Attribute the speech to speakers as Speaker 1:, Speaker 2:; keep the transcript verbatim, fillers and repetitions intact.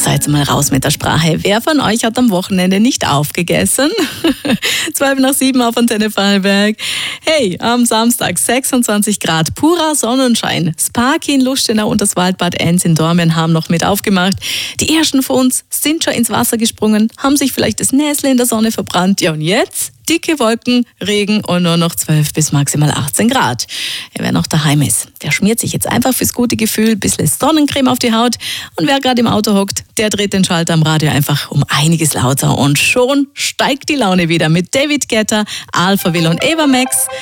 Speaker 1: So, jetzt mal raus mit der Sprache. Wer von euch hat am Wochenende nicht aufgegessen? Zwölf nach sieben auf Antenne Vorarlberg. Hey, am Samstag sechsundzwanzig Grad, purer Sonnenschein. Sparky in Lustenau und das Waldbad Enns in Dornbirn haben noch mit aufgemacht. Die ersten von uns sind schon ins Wasser gesprungen, haben sich vielleicht das Näsle in der Sonne verbrannt. Ja, und jetzt? Dicke Wolken, Regen und nur noch zwölf bis maximal achtzehn Grad. Wer noch daheim ist, der schmiert sich jetzt einfach fürs gute Gefühl ein bisschen Sonnencreme auf die Haut. Und wer gerade im Auto hockt, der dreht den Schalter am Radio einfach um einiges lauter. Und schon steigt die Laune wieder mit David Guetta, Alphaville und Eva Max.